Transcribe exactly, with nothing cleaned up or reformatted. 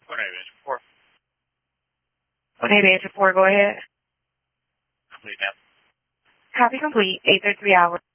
one eight eight four. one eight eight four, go ahead. Complete, ma'am. Copy complete, eight thirty-three hours.